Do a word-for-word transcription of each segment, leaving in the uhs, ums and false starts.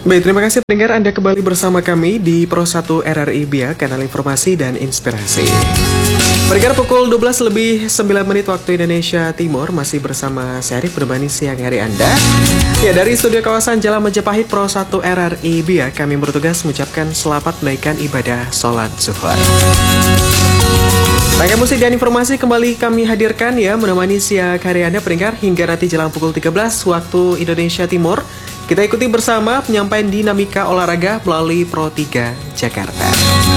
Baik, terima kasih pendengar, Anda kembali bersama kami di Pro satu R R I B I A, kanal informasi dan inspirasi. Pendengar, pukul dua belas lebih sembilan menit waktu Indonesia Timur, masih bersama saya Arif menemani siang hari Anda. Ya, dari studio kawasan Jalan Majapahit Pro satu R R I B I A, kami bertugas mengucapkan selamat menunaikan ibadah sholat zuhur. Rangkaian musik dan informasi kembali kami hadirkan ya, menemani siang hari Anda pendengar hingga nanti jelang pukul tiga belas waktu Indonesia Timur. Kita ikuti bersama penyampaian dinamika olahraga melalui Pro tiga Jakarta.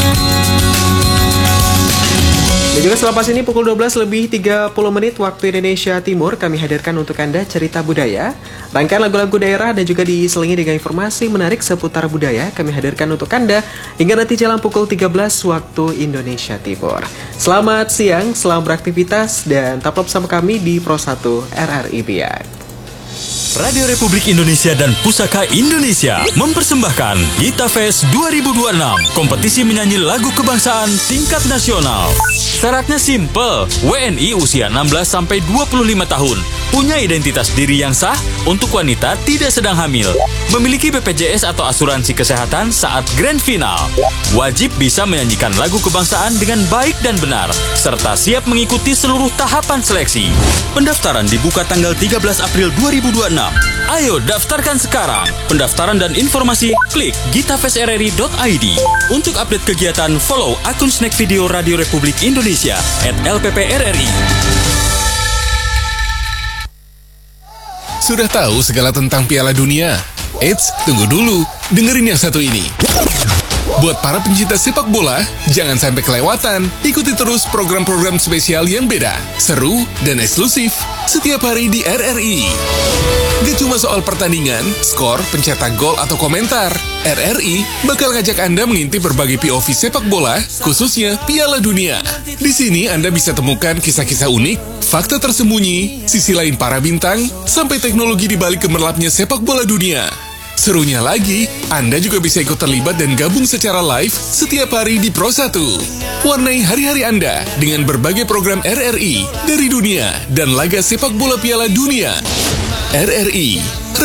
Dan juga selepas ini pukul dua belas lebih tiga puluh menit waktu Indonesia Timur, kami hadirkan untuk Anda cerita budaya, rangkaian lagu-lagu daerah dan juga diselingi dengan informasi menarik seputar budaya kami hadirkan untuk Anda hingga nanti jelang pukul tiga belas waktu Indonesia Timur. Selamat siang, selamat beraktivitas dan tetaplah bersama kami di Pro satu R R I B I A. Radio Republik Indonesia dan Pusaka Indonesia mempersembahkan Gita Fest dua ribu dua puluh enam, kompetisi menyanyi lagu kebangsaan tingkat nasional. Syaratnya simple, W N I usia enam belas sampai dua puluh lima tahun, punya identitas diri yang sah, untuk wanita tidak sedang hamil, memiliki B P J S atau asuransi kesehatan saat grand final, wajib bisa menyanyikan lagu kebangsaan dengan baik dan benar, serta siap mengikuti seluruh tahapan seleksi. Pendaftaran dibuka tanggal tiga belas April dua ribu dua puluh enam. Ayo daftarkan sekarang. Pendaftaran dan informasi klik gitafestrri dot i d. Untuk update kegiatan, follow akun Snack Video Radio Republik Indonesia at L P P R R I. Sudah tahu segala tentang Piala Dunia? Eits, tunggu dulu. Dengerin yang satu ini. Buat para pencinta sepak bola, jangan sampai kelewatan. Ikuti terus program-program spesial yang beda, seru, dan eksklusif setiap hari di R R I. Gak cuma soal pertandingan, skor, pencetak gol, atau komentar. R R I bakal ngajak Anda mengintip berbagai P O V sepak bola, khususnya Piala Dunia. Di sini Anda bisa temukan kisah-kisah unik, fakta tersembunyi, sisi lain para bintang, sampai teknologi di balik gemerlapnya sepak bola dunia. Serunya lagi, Anda juga bisa ikut terlibat dan gabung secara live setiap hari di Pro satu. Warnai hari-hari Anda dengan berbagai program R R I dari dunia dan laga sepak bola Piala Dunia. R R I,